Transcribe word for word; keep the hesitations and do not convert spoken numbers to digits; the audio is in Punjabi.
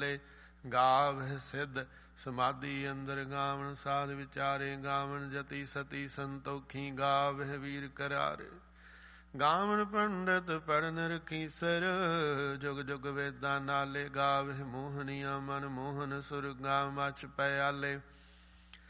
ਨਾਲੇ। ਗਾਵਹਿ ਸਿੱਧ ਸਮਾਧੀ ਅੰਦਰ ਗਾਵਣ ਸਾਧ ਵਿਚਾਰੇ। ਗਾਵਣ ਜਤੀ ਸਤੀ ਸੰਤੋਖੀ ਗਾਵਹਿ ਵੀਰ ਕਰਾਰੇ। ਗਾਵਣ ਪੰਡਤ ਪੜਨ ਰਖੀਸਰ ਜੁਗ ਜੁਗ ਵੇਦਾਂ ਨਾਲੇ। ਗਾਵਹਿ ਮੋਹਨੀਆਂ ਮਨ ਮੋਹਨ ਸੁਰ ਗਾਵ ਮਚ ਪਿਆਲੇ।